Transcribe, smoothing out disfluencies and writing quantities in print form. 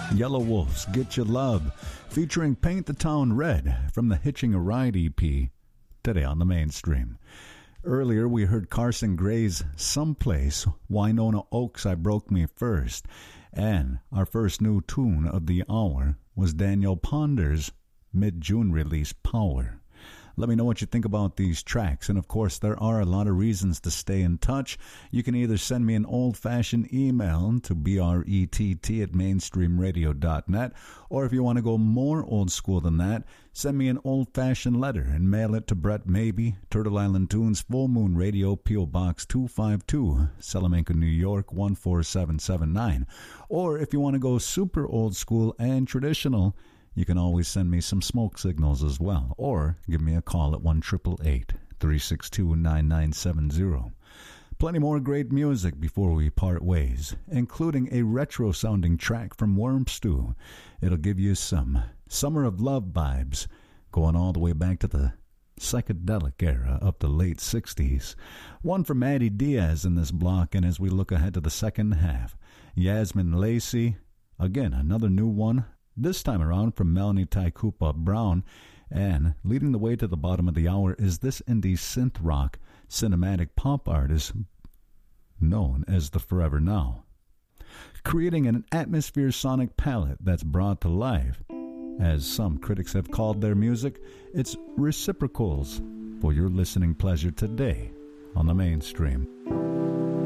Yellow Wolves, Get Your Love, featuring Paint the Town Red from the Hitching a Ride EP, today on the Mainstream. Earlier, we heard Carson Gray's Someplace, Winona Oaks, I Broke Me First, and our first new tune of the hour was Daniel Ponder's mid-June release, Power. Let me know what you think about these tracks. And of course, there are a lot of reasons to stay in touch. You can either send me an old-fashioned email to brett@mainstreamradio.net, or if you want to go more old school than that, send me an old-fashioned letter and mail it to Brett Maybe, Turtle Island Tunes, Full Moon Radio, P.O. Box 252, Salamanca, New York 14779. Or if you want to go super old school and traditional, you can always send me some smoke signals as well, or give me a call at 1-888-362-9970. Plenty more great music before we part ways, including a retro-sounding track from Worm Stew. It'll give you some Summer of Love vibes, going all the way back to the psychedelic era of the late 60s. One from Maddie Diaz in this block, and as we look ahead to the second half, Yasmin Lacey, again, another new one, this time around from Melanie Taikupa Brown, and leading the way to the bottom of the hour is this indie synth rock cinematic pop artist known as The Forever Now, creating an atmosphere sonic palette that's brought to life. As some critics have called their music, it's reciprocals for your listening pleasure today on the Mainstream.